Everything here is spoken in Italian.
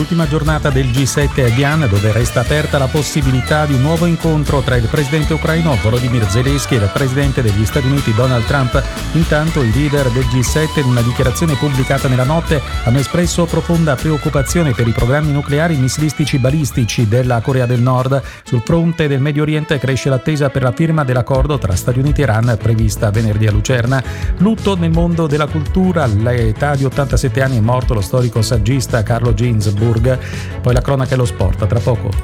l'ultima giornata del G7 a Evian, dove resta aperta la possibilità di un nuovo incontro tra il presidente ucraino Volodymyr Zelensky e il presidente degli Stati Uniti Donald Trump. Intanto i leader del G7, in una dichiarazione pubblicata nella notte, hanno espresso profonda preoccupazione per i programmi nucleari missilistici balistici della Corea del Nord. Sul fronte del Medio Oriente cresce l'attesa per la firma dell'accordo tra Stati Uniti e Iran, prevista venerdì a Lucerna. Lutto nel mondo della cultura, all'età di 87 anni è morto lo storico saggista Carlo Ginzburg. Poi la cronaca e lo sport, tra poco.